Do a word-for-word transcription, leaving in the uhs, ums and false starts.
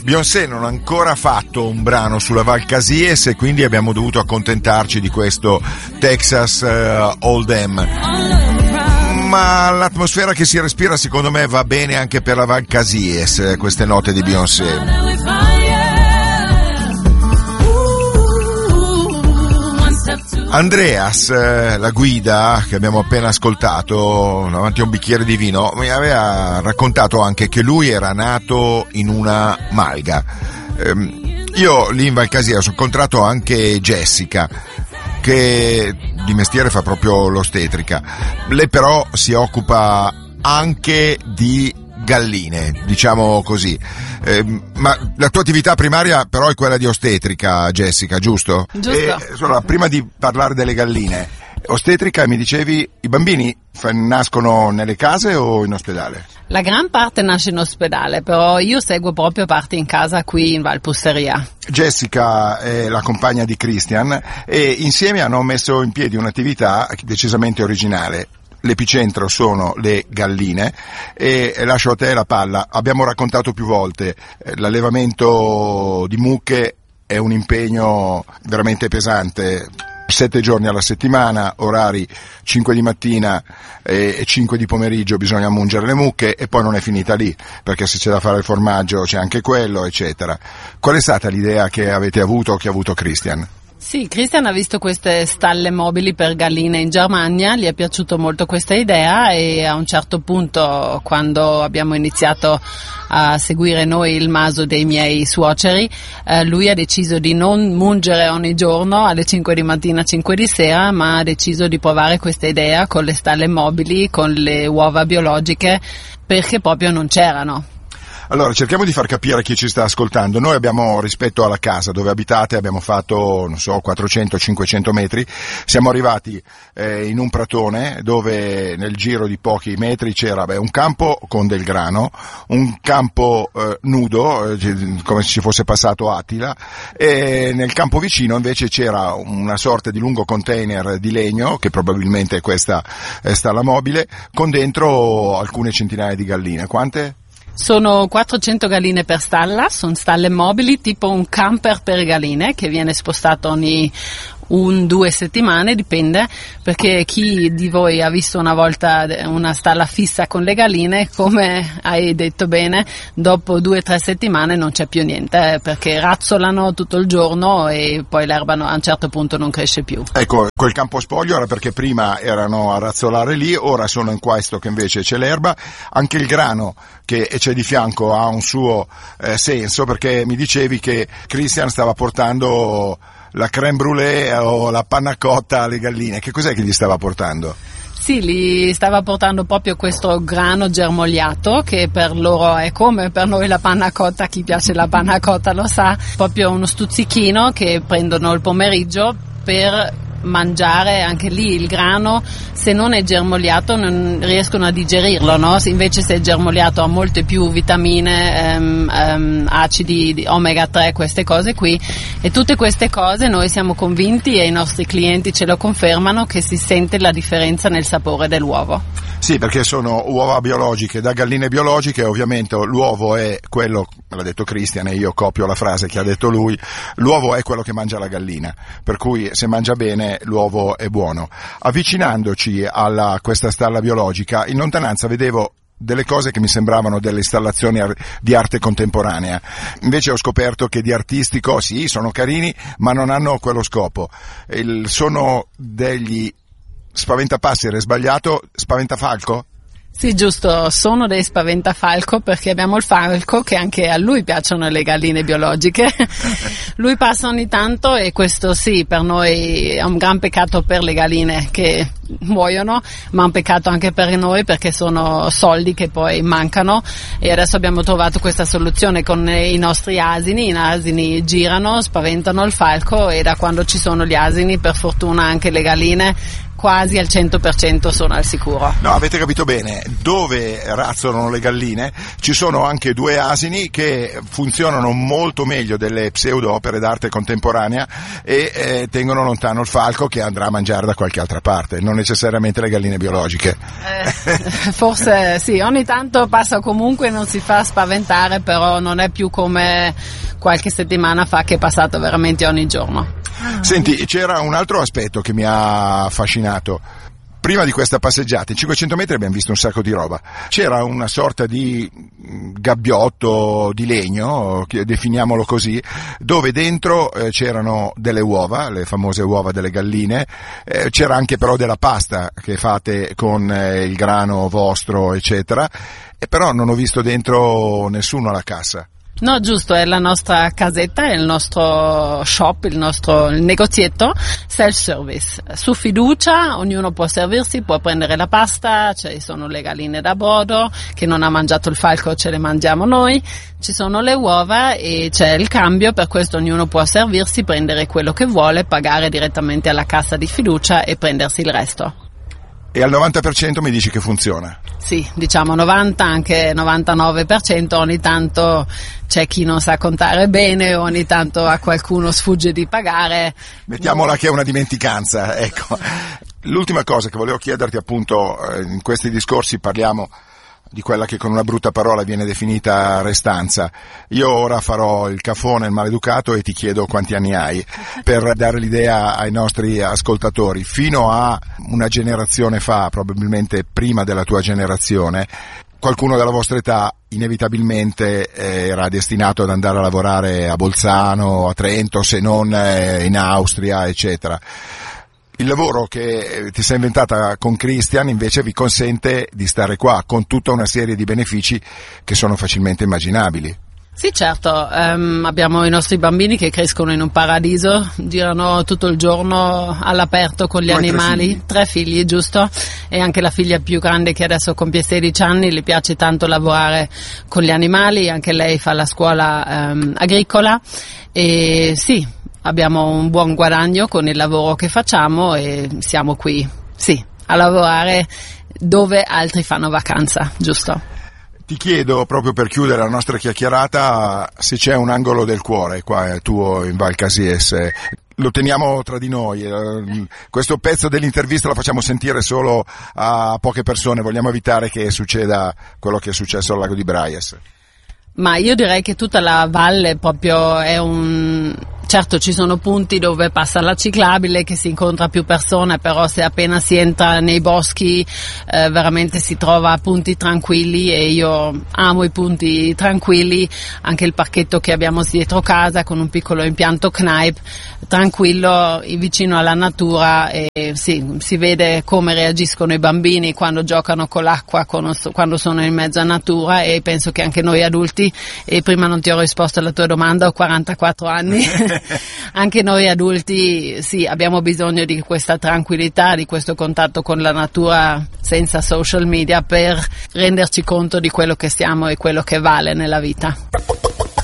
Beyoncé non ha ancora fatto un brano sulla Val Casies e quindi abbiamo dovuto accontentarci di questo Texas uh, Hold'em. Ma l'atmosfera che si respira secondo me va bene anche per la Val Casies, queste note di Beyoncé. Andreas, la guida che abbiamo appena ascoltato davanti a un bicchiere di vino, mi aveva raccontato anche che lui era nato in una malga. Io lì in Val Casies ho incontrato anche Jessica, che di mestiere fa proprio l'ostetrica. Lei però si occupa anche di galline, diciamo così. Eh, ma la tua attività primaria però è quella di ostetrica, Jessica, giusto? Giusto. E, allora, prima di parlare delle galline, ostetrica, mi dicevi, i bambini f- nascono nelle case o in ospedale? La gran parte nasce in ospedale, però io seguo proprio parte in casa qui in Valpusseria. Jessica è la compagna di Christian e insieme hanno messo in piedi un'attività decisamente originale. L'epicentro sono le galline e lascio a te la palla. Abbiamo raccontato più volte, l'allevamento di mucche è un impegno veramente pesante, sette giorni alla settimana, orari cinque di mattina e cinque di pomeriggio, bisogna mungere le mucche e poi non è finita lì, perché se c'è da fare il formaggio c'è anche quello, eccetera. Qual è stata l'idea che avete avuto o che ha avuto Christian? Sì, Christian ha visto queste stalle mobili per galline in Germania, gli è piaciuto molto questa idea e a un certo punto, quando abbiamo iniziato a seguire noi il maso dei miei suoceri, eh, lui ha deciso di non mungere ogni giorno alle cinque di mattina, cinque di sera, ma ha deciso di provare questa idea con le stalle mobili, con le uova biologiche, perché proprio non c'erano. Allora, cerchiamo di far capire a chi ci sta ascoltando. Noi abbiamo, rispetto alla casa dove abitate, abbiamo fatto, non so, quattrocento cinquecento metri. Siamo arrivati eh, in un pratone dove nel giro di pochi metri c'era beh, un campo con del grano, un campo eh, nudo, eh, come se ci fosse passato Attila, e nel campo vicino invece c'era una sorta di lungo container di legno, che probabilmente è questa è stalla mobile, con dentro alcune centinaia di galline. Quante? Sono quattrocento galline per stalla, sono stalle mobili, tipo un camper per galline che viene spostato ogni un, due settimane, dipende, perché chi di voi ha visto una volta una stalla fissa con le galline, come hai detto bene, dopo due o tre settimane non c'è più niente, perché razzolano tutto il giorno e poi l'erba a un certo punto non cresce più. Ecco, quel campo spoglio era perché prima erano a razzolare lì, ora sono in questo che invece c'è l'erba. Anche il grano che c'è di fianco ha un suo eh, senso, perché mi dicevi che Christian stava portando la crème brûlée o la panna cotta alle galline. Che cos'è che gli stava portando? Sì, gli stava portando proprio questo grano germogliato, che per loro è come per noi la panna cotta, chi piace la panna cotta lo sa, proprio uno stuzzichino che prendono il pomeriggio per mangiare. Anche lì il grano, se non è germogliato non riescono a digerirlo, no? Invece se è germogliato ha molte più vitamine, um, um, acidi di omega tre, queste cose qui, e tutte queste cose noi siamo convinti, e i nostri clienti ce lo confermano, che si sente la differenza nel sapore dell'uovo. Sì, perché sono uova biologiche da galline biologiche, ovviamente l'uovo è quello, me l'ha detto Christian e io copio la frase che ha detto lui, l'uovo è quello che mangia la gallina, per cui se mangia bene l'uovo è buono. Avvicinandoci a questa stalla biologica, in lontananza vedevo delle cose che mi sembravano delle installazioni di arte contemporanea, invece ho scoperto che di artistico sì, sono carini, ma non hanno quello scopo. Il, sono degli spaventapasseri, è sbagliato, spaventafalco? Sì, giusto, sono dei spaventafalco, perché abbiamo il falco che anche a lui piacciono le galline biologiche. Lui passa ogni tanto e questo sì, per noi è un gran peccato per le galline che muoiono, ma un peccato anche per noi, perché sono soldi che poi mancano, e adesso abbiamo trovato questa soluzione con i nostri asini. I asini girano, spaventano il falco, e da quando ci sono gli asini per fortuna anche le galline, quasi al cento per cento sono al sicuro. No, avete capito bene, dove razzolano le galline ci sono anche due asini che funzionano molto meglio delle pseudo-opere d'arte contemporanea e eh, tengono lontano il falco che andrà a mangiare da qualche altra parte, non necessariamente le galline biologiche. Eh, forse sì, ogni tanto passa comunque, non si fa spaventare, però non è più come qualche settimana fa che è passato veramente ogni giorno. Senti, c'era un altro aspetto che mi ha affascinato. Prima di questa passeggiata, in cinquecento metri abbiamo visto un sacco di roba. C'era una sorta di gabbiotto di legno, definiamolo così, dove dentro eh, c'erano delle uova, le famose uova delle galline, eh, c'era anche però della pasta che fate con eh, il grano vostro, eccetera, e però non ho visto dentro nessuno alla cassa. No, giusto, è la nostra casetta, è il nostro shop, il nostro il negozietto self-service. Su fiducia, ognuno può servirsi, può prendere la pasta, ci sono le galline da brodo, che non ha mangiato il falco ce le mangiamo noi, ci sono le uova e c'è il cambio, per questo ognuno può servirsi, prendere quello che vuole, pagare direttamente alla cassa di fiducia e prendersi il resto. E al novanta per cento mi dici che funziona? Sì, diciamo novanta, anche novantanove per cento, ogni tanto c'è chi non sa contare bene, ogni tanto a qualcuno sfugge di pagare. Mettiamola che è una dimenticanza, ecco. L'ultima cosa che volevo chiederti, appunto, in questi discorsi parliamo di quella che con una brutta parola viene definita restanza. Io ora farò il cafone, il maleducato, e ti chiedo quanti anni hai, per dare l'idea ai nostri ascoltatori. Fino a una generazione fa, probabilmente prima della tua generazione, qualcuno della vostra età inevitabilmente era destinato ad andare a lavorare a Bolzano, a Trento, se non in Austria, eccetera. Il lavoro che ti sei inventata con Christian invece vi consente di stare qua con tutta una serie di benefici che sono facilmente immaginabili. Sì, certo, um, abbiamo i nostri bambini che crescono in un paradiso, girano tutto il giorno all'aperto con gli Tu animali, tre figli. tre figli, giusto, e anche la figlia più grande che adesso compie sedici anni, le piace tanto lavorare con gli animali, anche lei fa la scuola um, agricola e sì, abbiamo un buon guadagno con il lavoro che facciamo e siamo qui, sì, a lavorare dove altri fanno vacanza, giusto? Ti chiedo, proprio per chiudere la nostra chiacchierata, se c'è un angolo del cuore qua tuo in Val Casies. Lo teniamo tra di noi, questo pezzo dell'intervista lo facciamo sentire solo a poche persone, vogliamo evitare che succeda quello che è successo al lago di Braies. Ma io direi che tutta la valle proprio è un... Certo, ci sono punti dove passa la ciclabile, che si incontra più persone, però se appena si entra nei boschi eh, veramente si trova punti tranquilli e io amo i punti tranquilli, anche il parchetto che abbiamo dietro casa con un piccolo impianto Kneipp, tranquillo, vicino alla natura e sì, si vede come reagiscono i bambini quando giocano con l'acqua, quando sono in mezzo a natura e penso che anche noi adulti, e prima non ti ho risposto alla tua domanda, ho quarantaquattro anni. Anche noi adulti sì, abbiamo bisogno di questa tranquillità, di questo contatto con la natura senza social media per renderci conto di quello che siamo e quello che vale nella vita.